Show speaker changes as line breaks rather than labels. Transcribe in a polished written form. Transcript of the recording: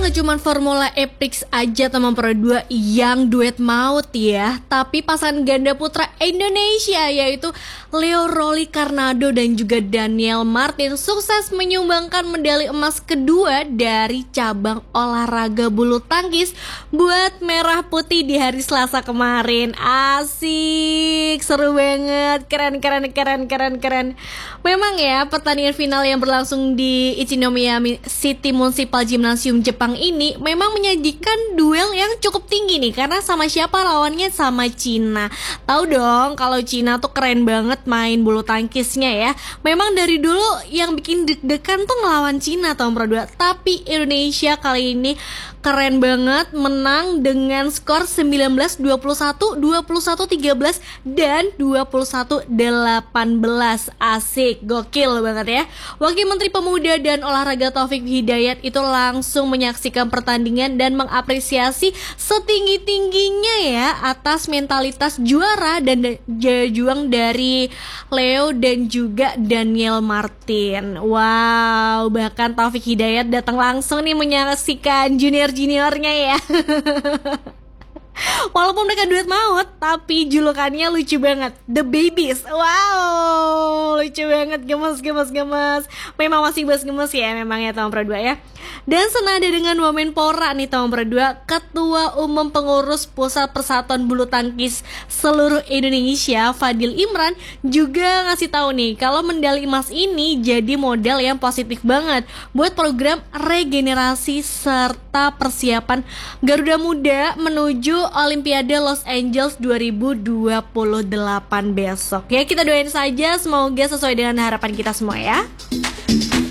gak cuma Formula E Prix aja teman Pro 2 yang duet maut ya, tapi pasangan ganda putra Indonesia yaitu Leo Rolly Carnado dan juga Daniel Martin sukses menyumbangkan medali emas kedua dari cabang olahraga bulu tangkis buat merah putih di hari Selasa kemarin. Asik, seru banget, keren. Memang ya, pertandingan final yang berlangsung di Ichinomiya City Municipal Gymnasium Jepang ini memang menyajikan duel yang cukup tinggi nih, karena sama siapa lawannya? Sama Cina. Tahu dong kalau Cina tuh keren banget main bulu tangkisnya ya. Memang dari dulu yang bikin deg-degan tuh ngelawan Cina tahun Pro 2. Tapi Indonesia kali ini keren banget, menang dengan skor 19-21, 21-13, dan 21-18. Asik, gokil banget ya. Wakil Menteri Pemuda dan Olahraga Taufik Hidayat itu langsung menyaksikan pertandingan dan mengapresiasi setinggi-tingginya ya atas mentalitas juara dan juang dari Leo dan juga Daniel Martin. Wow, bahkan Taufik Hidayat datang langsung nih menyaksikan juniornya ya. Walaupun mereka duet maut, tapi julukannya lucu banget, The Babies. Wow, lucu banget, gemes. Memang masih gemes ya, memang ya tahun Pro 2 ya. Dan senada dengan Wamenpora nih tahun Pro 2, Ketua Umum Pengurus Pusat Persatuan Bulu Tangkis seluruh Indonesia, Fadil Imran, juga ngasih tahu nih kalau medali emas ini jadi modal yang positif banget buat program regenerasi serta persiapan Garuda Muda menuju Olimpiade Los Angeles 2028 besok. Ya, kita doain saja semoga sesuai dengan harapan kita semua ya.